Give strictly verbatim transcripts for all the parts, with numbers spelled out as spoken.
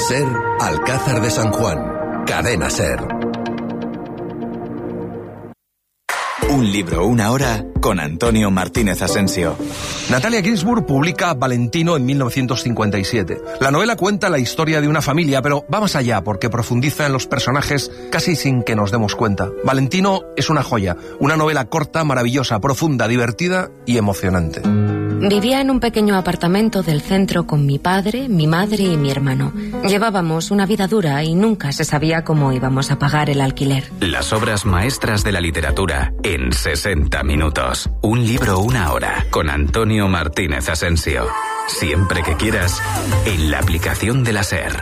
SER, Alcázar de San Juan. Cadena SER. Un libro, una hora, con Antonio Martínez Asensio. Natalia Ginzburg publica Valentino en mil novecientos cincuenta y siete. La novela cuenta la historia de una familia, pero va más allá porque profundiza en los personajes casi sin que nos demos cuenta. Valentino es una joya, una novela corta, maravillosa, profunda, divertida y emocionante. Vivía en un pequeño apartamento del centro con mi padre, mi madre y mi hermano. Llevábamos una vida dura y nunca se sabía cómo íbamos a pagar el alquiler. Las obras maestras de la literatura en sesenta minutos. Un libro, una hora, con Antonio Martínez Asensio. Siempre que quieras, en la aplicación de la SER.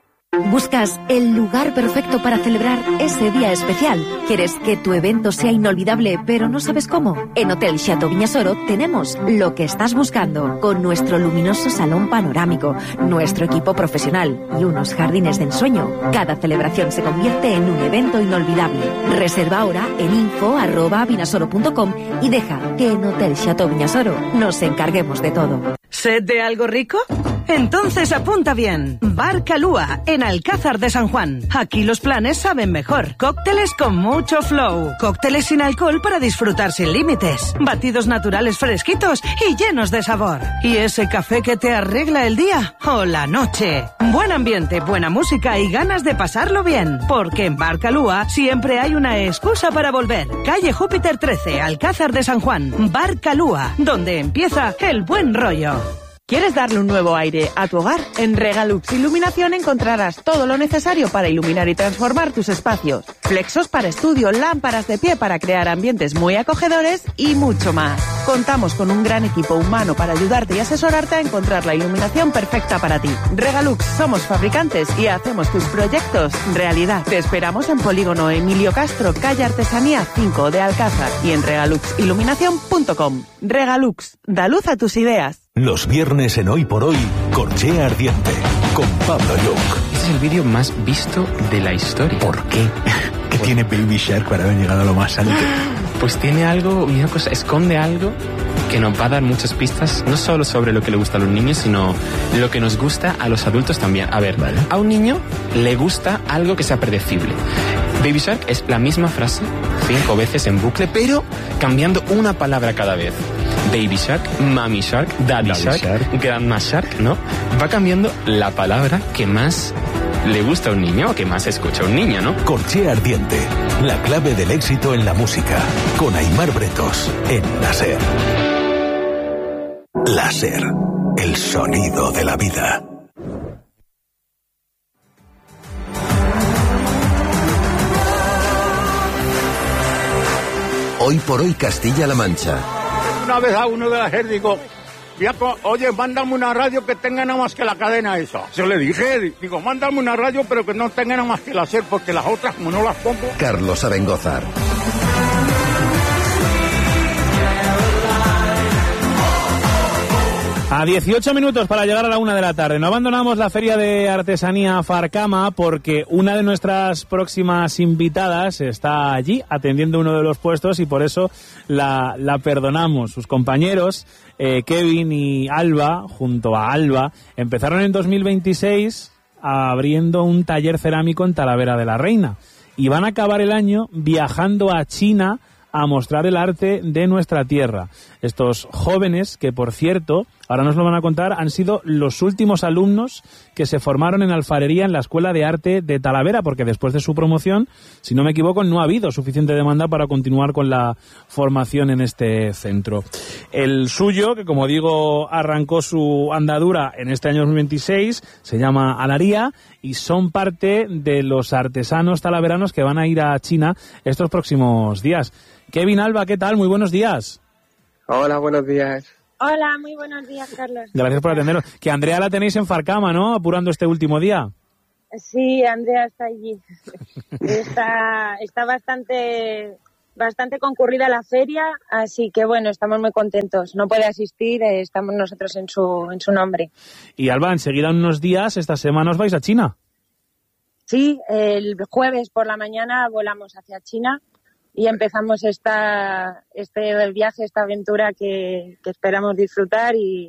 ¿Buscas el lugar perfecto para celebrar ese día especial? ¿Quieres que tu evento sea inolvidable, pero no sabes cómo? En Hotel Chateau Viñasoro tenemos lo que estás buscando, con nuestro luminoso salón panorámico, nuestro equipo profesional y unos jardines de ensueño. Cada celebración se convierte en un evento inolvidable. Reserva ahora en info arroba vinasoro punto com y deja que en Hotel Chateau Viñasoro nos encarguemos de todo. ¿Sed de algo rico? Entonces apunta bien. Bar Calúa, en Alcázar de San Juan. Aquí los planes saben mejor. Cócteles con mucho flow. Cócteles sin alcohol para disfrutar sin límites. Batidos naturales fresquitos y llenos de sabor. Y ese café que te arregla el día o la noche. Buen ambiente, buena música y ganas de pasarlo bien. Porque en Bar Calúa siempre hay una excusa para volver. Calle Júpiter trece, Alcázar de San Juan. Bar Calúa, donde empieza el buen rollo. ¿Quieres darle un nuevo aire a tu hogar? En Regalux Iluminación encontrarás todo lo necesario para iluminar y transformar tus espacios. Flexos para estudio, lámparas de pie para crear ambientes muy acogedores y mucho más. Contamos con un gran equipo humano para ayudarte y asesorarte a encontrar la iluminación perfecta para ti. Regalux, somos fabricantes y hacemos tus proyectos realidad. Te esperamos en Polígono Emilio Castro, calle Artesanía cinco de Alcázar y en regalux iluminación punto com. Regalux, da luz a tus ideas. Los viernes en Hoy por Hoy, Corchea Ardiente, con Pablo Lloc. Este es el vídeo más visto de la historia. ¿Por qué? ¿Qué tiene Baby Shark para haber llegado a lo más alto? Pues tiene algo, una cosa, esconde algo que nos va a dar muchas pistas, no solo sobre lo que le gusta a los niños, sino lo que nos gusta a los adultos también. A ver, vale. A un niño le gusta algo que sea predecible. Baby Shark es la misma frase cinco veces en bucle, pero cambiando una palabra cada vez. Baby Shark, Mommy Shark, Daddy, Daddy Shark, Shark, Grandma Shark, ¿no? Va cambiando la palabra que más le gusta a un niño o que más escucha a un niño, ¿no? Corchea Ardiente, la clave del éxito en la música, con Aimar Bretos, en la SER. La SER, el sonido de la vida. Hoy por Hoy Castilla-La Mancha. Una vez a uno de la SER digo, oye, mándame una radio que tenga nada más que la cadena esa. Yo le dije, digo, mándame una radio pero que no tenga nada más que la SER, porque las otras como no las pongo. Carlos Abengózar. A dieciocho minutos para llegar a la una de la tarde. No abandonamos la Feria de Artesanía Farcama porque una de nuestras próximas invitadas está allí atendiendo uno de los puestos y por eso la, la perdonamos. Sus compañeros, eh, Kevin y Alba, junto a Alba, empezaron en dos mil veintiséis abriendo un taller cerámico en Talavera de la Reina y van a acabar el año viajando a China a mostrar el arte de nuestra tierra. Estos jóvenes, que por cierto, ahora nos lo van a contar, han sido los últimos alumnos que se formaron en alfarería en la Escuela de Arte de Talavera, porque después de su promoción, si no me equivoco, no ha habido suficiente demanda para continuar con la formación en este centro. El suyo, que como digo, arrancó su andadura en este año dos mil veintiséis, se llama Alaría, y son parte de los artesanos talaveranos que van a ir a China estos próximos días. Kevin, Alba, ¿qué tal? Muy buenos días. Hola, buenos días. Hola, muy buenos días, Carlos. Gracias por atendernos. Que Andrea la tenéis en Farcama, ¿no? Apurando este último día. Sí, Andrea está allí. está está bastante bastante concurrida la feria, así que bueno, estamos muy contentos. No puede asistir, eh, estamos nosotros en su en su nombre. Y Alba, enseguida en unos días, esta semana os vais a China. Sí, el jueves por la mañana volamos hacia China. Y empezamos esta, este el viaje, esta aventura que, que esperamos disfrutar y,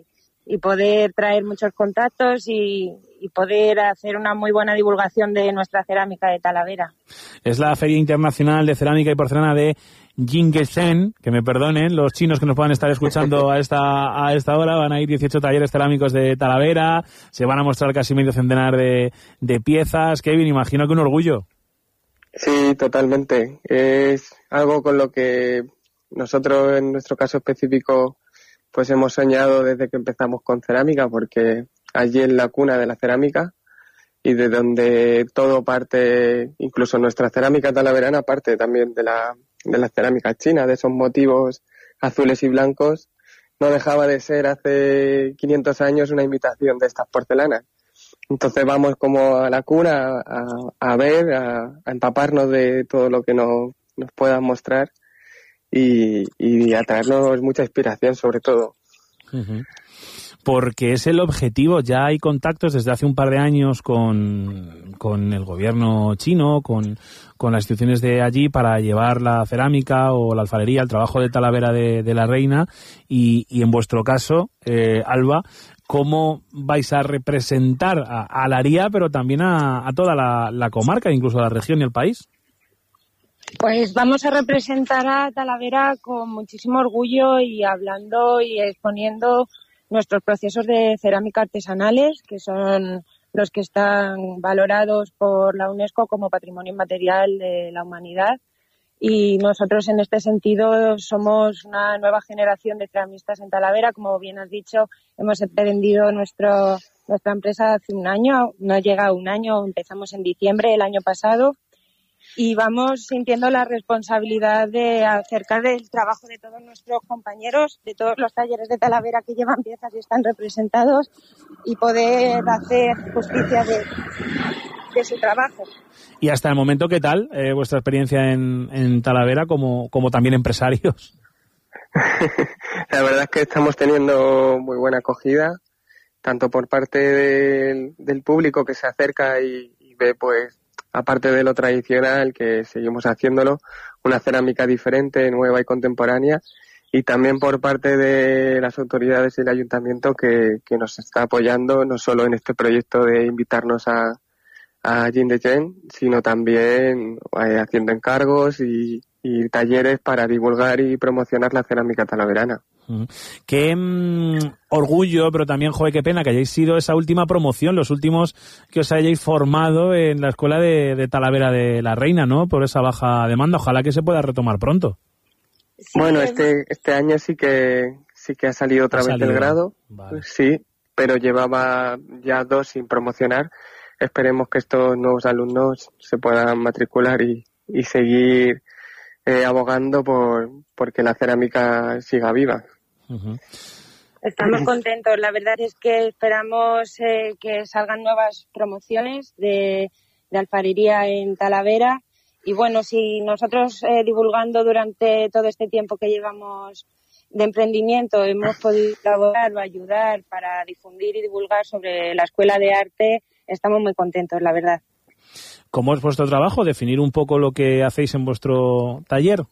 y poder traer muchos contactos y, y poder hacer una muy buena divulgación de nuestra cerámica de Talavera. Es la Feria Internacional de Cerámica y Porcelana de Jingsheng, que me perdonen los chinos que nos puedan estar escuchando a esta a esta hora. Van a ir dieciocho talleres cerámicos de Talavera, se van a mostrar casi medio centenar de, de piezas. Kevin, imagino que un orgullo. Sí, totalmente. Es algo con lo que nosotros, en nuestro caso específico, pues hemos soñado desde que empezamos con cerámica, porque allí es la cuna de la cerámica y de donde todo parte, incluso nuestra cerámica talaverana parte también de la de la cerámica china, de esos motivos azules y blancos. No dejaba de ser hace quinientos años una imitación de estas porcelanas. Entonces vamos como a la cuna a, a ver, a, a empaparnos de todo lo que nos, nos puedan mostrar y, y a traernos mucha inspiración sobre todo. Uh-huh. Porque es el objetivo. Ya hay contactos desde hace un par de años con, con el gobierno chino, con, con las instituciones de allí para llevar la cerámica o la alfarería, el trabajo de Talavera de, de la Reina y, y en vuestro caso, eh, Alba, ¿cómo vais a representar a, a la Aria, pero también a, a toda la, la comarca, incluso a la región y el país? Pues vamos a representar a Talavera con muchísimo orgullo y hablando y exponiendo nuestros procesos de cerámica artesanales, que son los que están valorados por la UNESCO como Patrimonio Inmaterial de la Humanidad. Y nosotros en este sentido somos una nueva generación de ceramistas en Talavera. Como bien has dicho, hemos emprendido nuestro, nuestra empresa hace un año, no llega a un año, empezamos en diciembre del año pasado. Y vamos sintiendo la responsabilidad de acercar el trabajo de todos nuestros compañeros, de todos los talleres de Talavera que llevan piezas y están representados, y poder hacer justicia de, de su trabajo. Y hasta el momento, ¿qué tal eh, vuestra experiencia en, en Talavera como, como también empresarios? La verdad es que estamos teniendo muy buena acogida, tanto por parte del, del público que se acerca y, y ve, pues, aparte de lo tradicional, que seguimos haciéndolo, una cerámica diferente, nueva y contemporánea, y también por parte de las autoridades y el ayuntamiento que, que nos está apoyando no solo en este proyecto de invitarnos a, a Jingsheng, sino también eh, haciendo encargos y, y talleres para divulgar y promocionar la cerámica talaverana. Qué mmm, orgullo, pero también, joder, qué pena que hayáis sido esa última promoción, los últimos que os hayáis formado en la escuela de, de Talavera de la Reina, ¿no? Por esa baja demanda. Ojalá que se pueda retomar pronto. Sí, bueno, este este año sí que sí que ha salido otra ha vez salido. El grado, vale. Sí, pero llevaba ya dos sin promocionar. Esperemos que estos nuevos alumnos se puedan matricular y, y seguir eh, abogando por porque la cerámica siga viva. Uh-huh. Estamos contentos. La verdad es que esperamos eh, que salgan nuevas promociones de, de alfarería en Talavera. Y bueno, si nosotros eh, divulgando durante todo este tiempo que llevamos de emprendimiento hemos podido colaborar o ayudar para difundir y divulgar sobre la Escuela de Arte, estamos muy contentos, la verdad. ¿Cómo es vuestro trabajo? ¿Definir un poco lo que hacéis en vuestro taller?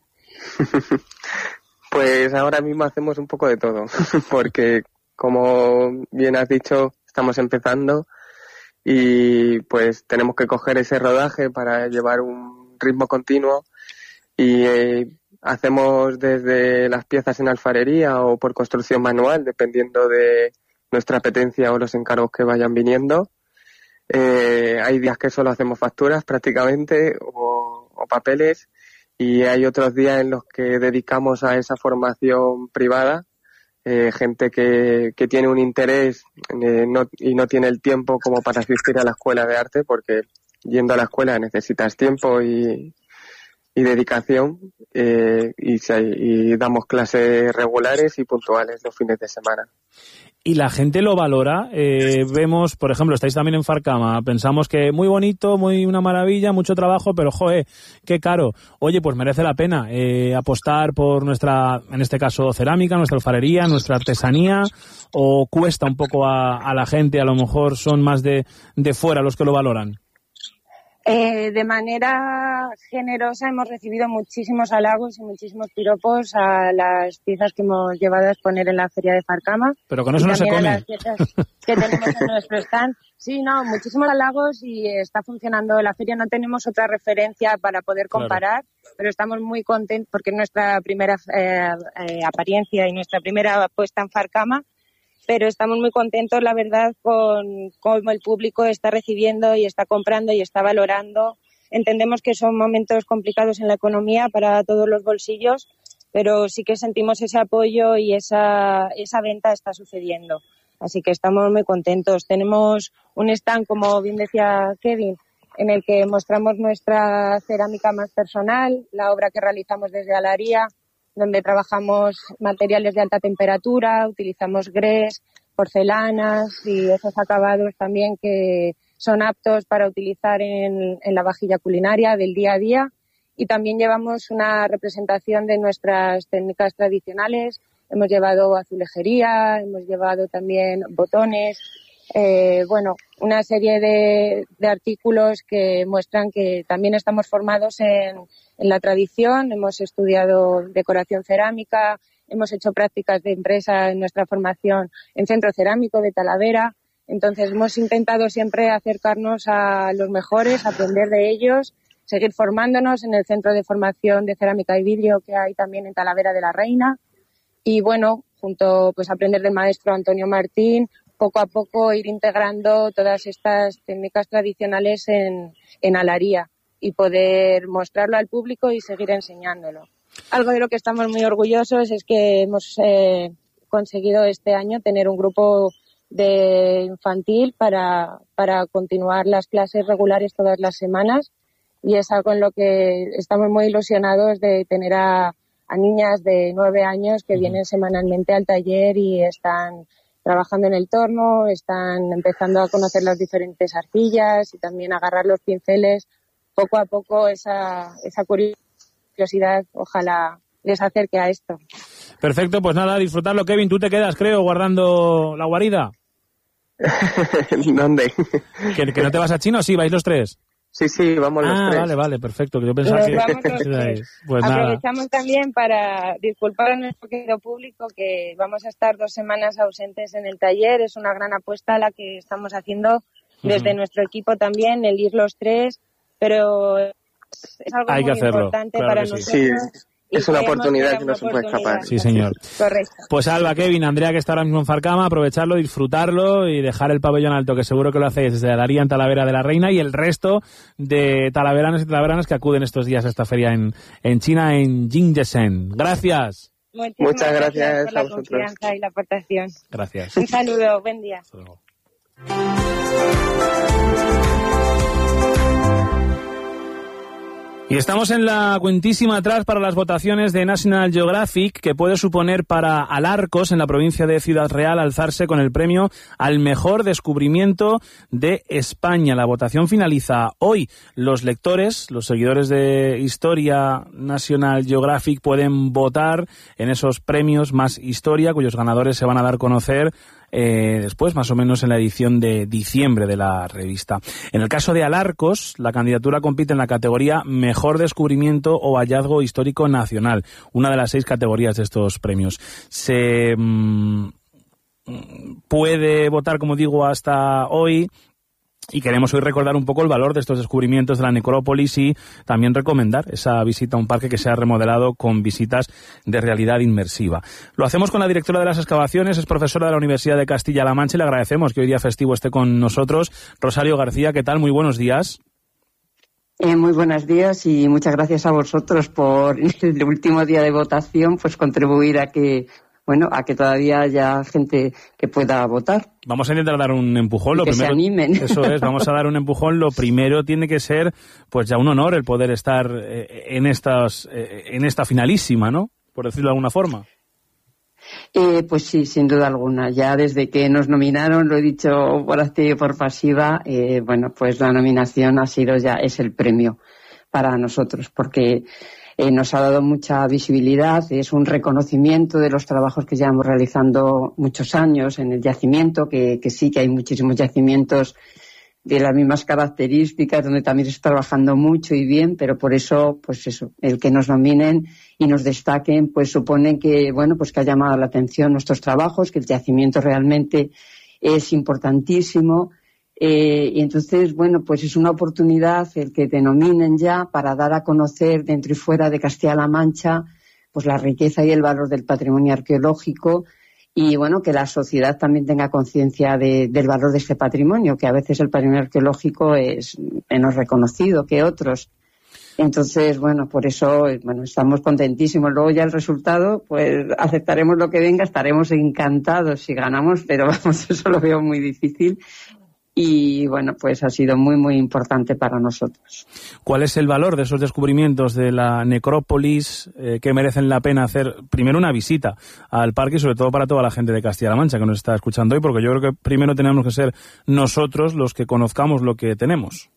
Pues ahora mismo hacemos un poco de todo, porque como bien has dicho, estamos empezando y pues tenemos que coger ese rodaje para llevar un ritmo continuo y eh, hacemos desde las piezas en alfarería o por construcción manual, dependiendo de nuestra apetencia o los encargos que vayan viniendo. Eh, hay días que solo hacemos facturas prácticamente o, o papeles. Y hay otros días en los que dedicamos a esa formación privada, eh, gente que, que tiene un interés eh, no, y no tiene el tiempo como para asistir a la escuela de arte, porque yendo a la escuela necesitas tiempo y, y dedicación, eh, y, y damos clases regulares y puntuales los fines de semana. Y la gente lo valora. Eh, vemos, por ejemplo, estáis también en Farcama, pensamos que muy bonito, muy una maravilla, mucho trabajo, pero joder, qué caro. Oye, pues merece la pena eh, apostar por nuestra, en este caso, cerámica, nuestra alfarería, nuestra artesanía, o cuesta un poco a, a la gente, a lo mejor son más de, de fuera los que lo valoran. Eh, de manera generosa hemos recibido muchísimos halagos y muchísimos piropos a las piezas que hemos llevado a exponer en la Feria de Farcama. Pero con eso no se come. A las piezas que tenemos en nuestro stand. Sí, no, muchísimos halagos y está funcionando la feria. No tenemos otra referencia para poder comparar, claro. Pero estamos muy contentos porque es nuestra primera eh, eh, apariencia y nuestra primera puesta en Farcama. Pero estamos muy contentos, la verdad, con cómo el público está recibiendo y está comprando y está valorando. Entendemos que son momentos complicados en la economía para todos los bolsillos, pero sí que sentimos ese apoyo y esa, esa venta está sucediendo. Así que estamos muy contentos. Tenemos un stand, como bien decía Kevin, en el que mostramos nuestra cerámica más personal, la obra que realizamos desde Alaría, donde trabajamos materiales de alta temperatura, utilizamos grés, porcelanas y esos acabados también que son aptos para utilizar en, en la vajilla culinaria del día a día. Y también llevamos una representación de nuestras técnicas tradicionales. Hemos llevado azulejería, hemos llevado también botones, eh, bueno, una serie de, de artículos que muestran que también estamos formados en, en la tradición. Hemos estudiado decoración cerámica, hemos hecho prácticas de empresa en nuestra formación en Centro Cerámico de Talavera. Entonces hemos intentado siempre acercarnos a los mejores, aprender de ellos, seguir formándonos en el Centro de Formación de Cerámica y Vidrio que hay también en Talavera de la Reina. Y bueno, junto pues aprender del maestro Antonio Martín, poco a poco ir integrando todas estas técnicas tradicionales en, en Alaría y poder mostrarlo al público y seguir enseñándolo. Algo de lo que estamos muy orgullosos es que hemos eh, conseguido este año tener un grupo de infantil para, para continuar las clases regulares todas las semanas y es algo en lo que estamos muy ilusionados de tener a, a niñas de nueve años que vienen semanalmente al taller y están trabajando en el torno, están empezando a conocer las diferentes arcillas y también agarrar los pinceles. Poco a poco esa, esa curiosidad ojalá les acerque a esto. Perfecto, pues nada, disfrutarlo. Kevin, tú te quedas, creo, guardando la guarida. ¿Dónde? ¿Que, que no te vas a China o sí? ¿Vais los tres? Sí, sí, vamos los ah, tres. Ah, vale, vale, perfecto. Que yo pensaba Nos que... vamos los tres. Pues aprovechamos nada. también para disculpar a nuestro querido público que vamos a estar dos semanas ausentes en el taller. Es una gran apuesta la que estamos haciendo desde uh-huh. nuestro equipo también, el ir los tres, pero es algo Hay muy que hacerlo, importante claro para que sí. nosotros. Sí. Es una oportunidad que no se puede escapar. Sí, señor. Correcto. Pues Alba, Kevin, Andrea, que está ahora mismo en Farcama, aprovecharlo, disfrutarlo y dejar el pabellón alto, que seguro que lo hacéis desde Alaría en Talavera de la Reina y el resto de talaveranos y talaveranas que acuden estos días a esta feria en, en China, en Jingdezhen. Gracias. Muchísimas Muchas gracias, gracias por la a vosotros. confianza y la aportación. Gracias. Un saludo, buen día. Hasta luego. Y estamos en la cuentísima atrás para las votaciones de National Geographic, que puede suponer para Alarcos, en la provincia de Ciudad Real, alzarse con el premio al mejor descubrimiento de España. La votación finaliza hoy. Los lectores, los seguidores de Historia National Geographic, pueden votar en esos premios Más Historia, cuyos ganadores se van a dar a conocer Eh, después, más o menos en la edición de diciembre de la revista. En el caso de Alarcos, la candidatura compite en la categoría Mejor Descubrimiento o Hallazgo Histórico Nacional, una de las seis categorías de estos premios. Se mmm, puede votar, como digo, hasta hoy. Y queremos hoy recordar un poco el valor de estos descubrimientos de la necrópolis y también recomendar esa visita a un parque que se ha remodelado con visitas de realidad inmersiva. Lo hacemos con la directora de las excavaciones, es profesora de la Universidad de Castilla-La Mancha y le agradecemos que hoy día festivo esté con nosotros. Rosario García, ¿qué tal? Muy buenos días. Eh, muy buenos días y muchas gracias a vosotros por el último día de votación, pues contribuir a que bueno, a que todavía haya gente que pueda votar. Vamos a intentar dar un empujón. Y lo que primero, se animen. Eso es, vamos a dar un empujón. Lo primero tiene que ser, pues ya un honor el poder estar eh, en estas, eh, en esta finalísima, ¿no? Por decirlo de alguna forma. Eh, pues sí, sin duda alguna. Ya desde que nos nominaron, lo he dicho por activa y por pasiva, eh, bueno, pues la nominación ha sido ya, es el premio para nosotros, porque Eh, nos ha dado mucha visibilidad, es un reconocimiento de los trabajos que llevamos realizando muchos años en el yacimiento, que, que sí que hay muchísimos yacimientos de las mismas características, donde también se está trabajando mucho y bien, pero por eso, pues eso, el que nos nominen y nos destaquen, pues supone que, bueno, pues que ha llamado la atención nuestros trabajos, que el yacimiento realmente es importantísimo, eh, y entonces, bueno, pues es una oportunidad el que te nominen ya para dar a conocer dentro y fuera de Castilla-La Mancha, pues la riqueza y el valor del patrimonio arqueológico, y bueno, que la sociedad también tenga conciencia de, del valor de este patrimonio, que a veces el patrimonio arqueológico es menos reconocido que otros. Entonces, bueno, por eso, bueno, estamos contentísimos. Luego ya el resultado, pues aceptaremos lo que venga, estaremos encantados si ganamos, pero vamos, eso lo veo muy difícil. Y bueno, pues ha sido muy, muy importante para nosotros. ¿Cuál es el valor de esos descubrimientos de la necrópolis eh, que merecen la pena hacer primero una visita al parque y sobre todo para toda la gente de Castilla-La Mancha que nos está escuchando hoy? Porque yo creo que primero tenemos que ser nosotros los que conozcamos lo que tenemos.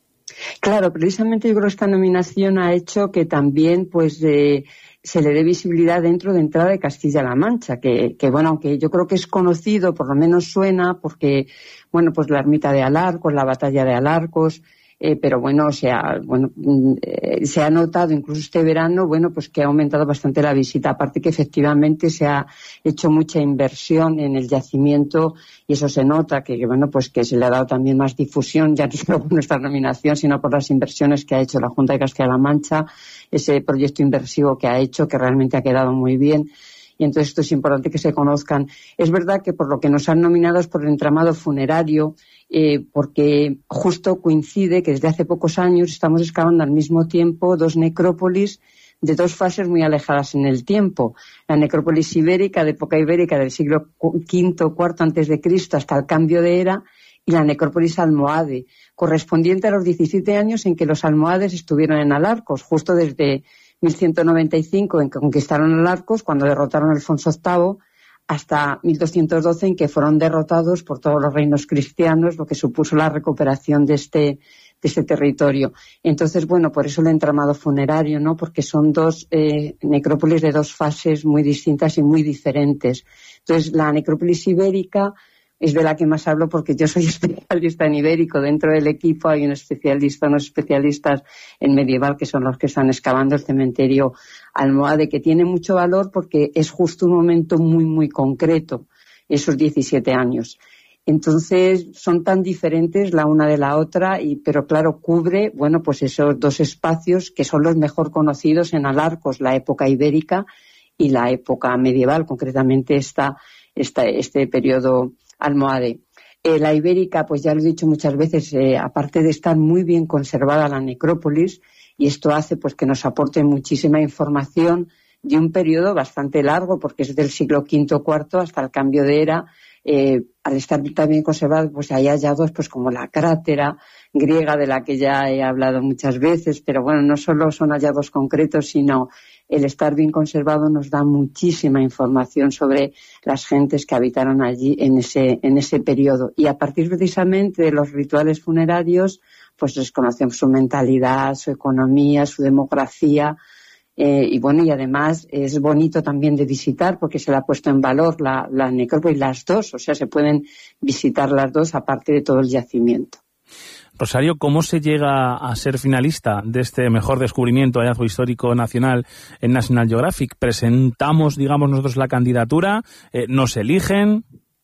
Claro, precisamente yo creo que esta nominación ha hecho que también pues eh, se le dé visibilidad dentro de entrada de Castilla-La Mancha, que, que bueno, aunque yo creo que es conocido, por lo menos suena, porque bueno, pues la ermita de Alarcos, la batalla de Alarcos, eh, pero bueno, o sea, bueno, eh, se ha notado incluso este verano, bueno, pues que ha aumentado bastante la visita, aparte que efectivamente se ha hecho mucha inversión en el yacimiento y eso se nota, que bueno, pues que se le ha dado también más difusión, ya no solo por nuestra nominación, sino por las inversiones que ha hecho la Junta de Castilla-La Mancha, ese proyecto inversivo que ha hecho, que realmente ha quedado muy bien. Y entonces esto es importante que se conozcan. Es verdad que por lo que nos han nominado es por el entramado funerario, eh, porque justo coincide que desde hace pocos años estamos excavando al mismo tiempo dos necrópolis de dos fases muy alejadas en el tiempo. La necrópolis ibérica, de época ibérica, del siglo quinto, cuarto antes de Cristo hasta el cambio de era, y la necrópolis almohade, correspondiente a los diecisiete años en que los almohades estuvieron en Alarcos, justo desde mil ciento noventa y cinco en que conquistaron Alarcos, cuando derrotaron a Alfonso octavo, hasta mil doscientos doce en que fueron derrotados por todos los reinos cristianos, lo que supuso la recuperación de este, de este territorio. Entonces, bueno, por eso el entramado funerario, ¿no? Porque son dos eh, necrópolis de dos fases muy distintas y muy diferentes. Entonces, la necrópolis ibérica es de la que más hablo porque yo soy especialista en ibérico. Dentro del equipo hay un especialista, unos especialistas en medieval que son los que están excavando el cementerio almohade, que tiene mucho valor porque es justo un momento muy, muy concreto, esos diecisiete años. Entonces son tan diferentes la una de la otra, y pero claro, cubre, bueno, pues esos dos espacios que son los mejor conocidos en Alarcos, la época ibérica y la época medieval, concretamente esta, esta, este periodo almohade. Eh, la ibérica, pues ya lo he dicho muchas veces, eh, aparte de estar muy bien conservada la necrópolis, y esto hace pues que nos aporte muchísima información de un periodo bastante largo, porque es del siglo quinto cuarto hasta el cambio de era. Eh, al estar tan bien conservado, pues hay hallazgos pues como la crátera griega, de la que ya he hablado muchas veces, pero bueno, no solo son hallazgos concretos, sino el estar bien conservado nos da muchísima información sobre las gentes que habitaron allí en ese, en ese periodo. Y a partir precisamente de los rituales funerarios, pues desconocemos su mentalidad, su economía, su demografía, eh, y bueno, y además es bonito también de visitar porque se le ha puesto en valor la, la necrópolis, las dos, o sea, se pueden visitar las dos aparte de todo el yacimiento. Rosario, ¿cómo se llega a ser finalista de este mejor descubrimiento hallazgo histórico nacional en National Geographic? ¿Presentamos, digamos, nosotros la candidatura? Eh, ¿Nos eligen?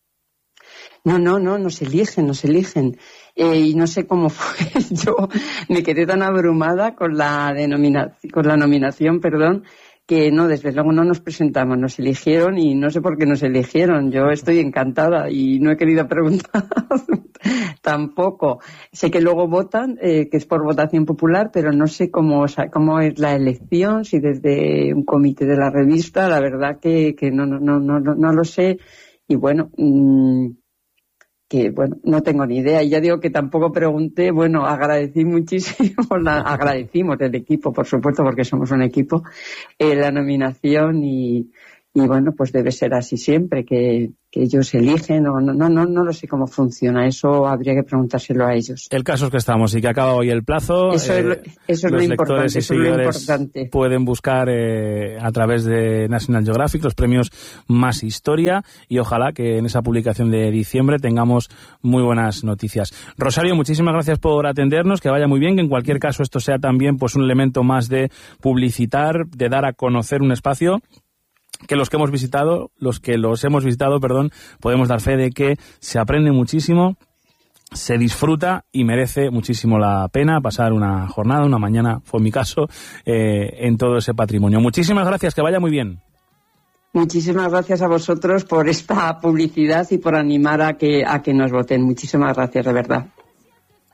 No, no, no, nos eligen, nos eligen. Eh, y no sé cómo fue, yo me quedé tan abrumada con la denominación, con la nominación, perdón, que no, desde luego no nos presentamos, nos eligieron y no sé por qué nos eligieron. Yo estoy encantada y no he querido preguntar tampoco. Sé que luego votan, eh, que es por votación popular, pero no sé cómo, o sea, cómo es la elección, si desde un comité de la revista, la verdad que, que no, no, no, no, no lo sé. Y bueno, mmm, que bueno, no tengo ni idea, y ya digo que tampoco pregunté. Bueno, agradecí muchísimo, la, agradecimos del equipo, por supuesto, porque somos un equipo, eh, la nominación, y, y bueno, pues debe ser así siempre, que, que ellos eligen o no, no, no, no lo sé cómo funciona, eso habría que preguntárselo a ellos. El caso es que estamos y que acaba hoy el plazo. Eso eh, es lo, eso es lo importante, y eso es lo importante. Pueden buscar eh, a través de National Geographic los premios Más Historia y ojalá que en esa publicación de diciembre tengamos muy buenas noticias. Rosario, muchísimas gracias por atendernos, que vaya muy bien, que en cualquier caso esto sea también pues un elemento más de publicitar, de dar a conocer un espacio que los que hemos visitado, los que los hemos visitado, perdón, podemos dar fe de que se aprende muchísimo, se disfruta y merece muchísimo la pena pasar una jornada, una mañana, fue mi caso, eh, en todo ese patrimonio. Muchísimas gracias, que vaya muy bien. Muchísimas gracias a vosotros por esta publicidad y por animar a que, a que nos voten. Muchísimas gracias, de verdad.